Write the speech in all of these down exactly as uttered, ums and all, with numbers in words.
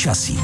počasí.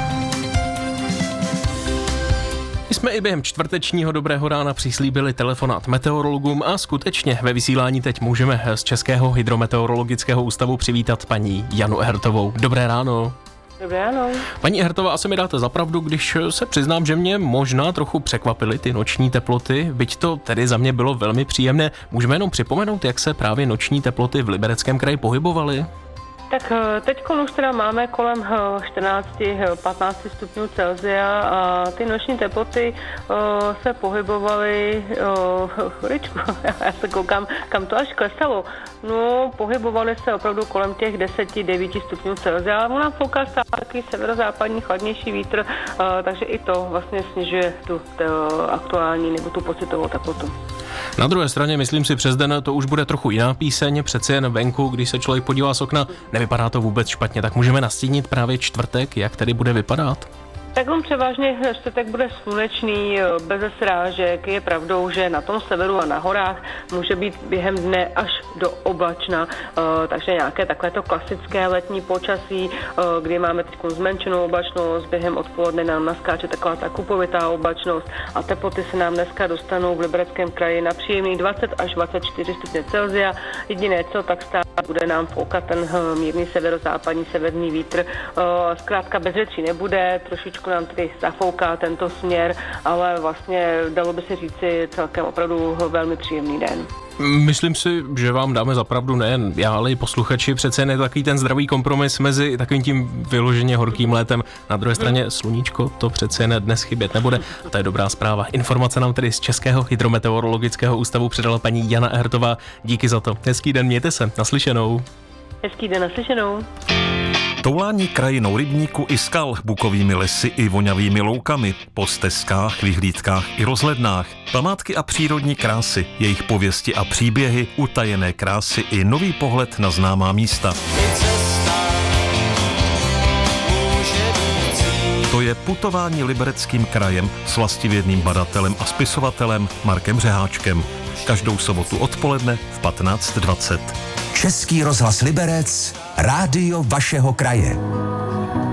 My jsme i během čtvrtečního Dobrého rána přislíbili telefonát meteorologům a skutečně ve vysílání teď můžeme z Českého hydrometeorologického ústavu přivítat paní Janu Ehrtovou. Dobré ráno. Dobré ráno. Paní Ehrtová, asi mi dáte za pravdu, když se přiznám, že mě možná trochu překvapily ty noční teploty, byť to tedy za mě bylo velmi příjemné. Můžeme jenom připomenout, jak se právě noční teploty v Libereckém kraji pohybovaly? Tak teď už teda máme kolem čtrnáct patnáct stupňů Celsia a ty noční teploty se pohybovaly, chviličku, já se koukám, kam to až klesalo. No, pohybovaly se opravdu kolem těch deset devět stupňů Celsia, ale ona fouká stále takový severozápadní chladnější vítr, takže i to vlastně snižuje tu aktuální nebo tu pocitovou teplotu. Na druhé straně, myslím si, přes den to už bude trochu jiná píseň, přece jen venku, když se člověk podívá z okna, nevypadá to vůbec špatně, tak můžeme nastínit právě čtvrtek, jak tedy bude vypadat? Tak on převážně čtvrtek bude slunečný, bez srážek. Je pravdou, že na tom severu a na horách může být během dne až do oblačna, takže nějaké takovéto klasické letní počasí, kdy máme teď zmenšenou oblačnost, během odpoledne nám naskáče taková ta kupovitá oblačnost a teploty se nám dneska dostanou v Libereckém kraji na příjemný dvacet až dvacet čtyři stupně Celsia. Jediné co, tak stále bude nám foukat ten mírný severozápadní severní vítr. Zkrátka bez řečí nebude, trošičku nám tedy zafouká tento směr, ale vlastně dalo by se říci celkem opravdu velmi příjemný den. Myslím si, že vám dáme zapravdu nejen já, ale i posluchači, přece jen je takový ten zdravý kompromis mezi takovým tím vyloženě horkým létem. Na druhé straně sluníčko, to přece jen dnes chybět nebude. A to je dobrá zpráva. Informace nám tedy z Českého hydrometeorologického ústavu předala paní Jana Ehrtová. Díky za to. Hezký den, mějte se. Naslyšenou. Hezký den, naslyšenou. Toulání krajinou rybníku i skal, bukovými lesy i vonavými loukami, po stezkách, vyhlídkách i rozhlednách, památky a přírodní krásy, jejich pověsti a příběhy, utajené krásy i nový pohled na známá místa. To je putování Libereckým krajem s vlastivědným badatelem a spisovatelem Markem Řeháčkem. Každou sobotu odpoledne v patnáct dvacet. Český rozhlas Liberec, rádio vašeho kraje.